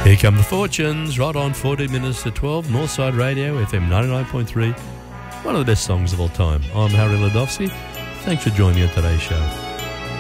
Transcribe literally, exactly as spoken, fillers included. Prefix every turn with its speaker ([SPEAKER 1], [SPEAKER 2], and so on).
[SPEAKER 1] Here come the Fortunes, right on fourteen minutes to twelve, Northside Radio, F M ninety-nine point three. One of the best songs of all time. I'm Harry Ladovsky. Thanks for joining me on today's show.